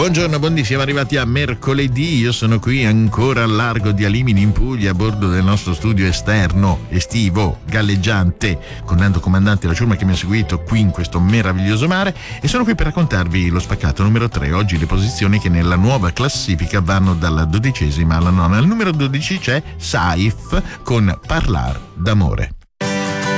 Buongiorno, buondì, siamo arrivati a mercoledì. Io sono qui ancora al largo di Alimini in Puglia, a bordo del nostro studio esterno, estivo, galleggiante, con Nando Comandante, la ciurma che mi ha seguito qui in questo meraviglioso mare, e sono qui per raccontarvi lo spaccato numero 3. Oggi le posizioni che nella nuova classifica vanno dalla 12ª alla 9ª. Al numero 12 c'è Saif con Parlar d'amore.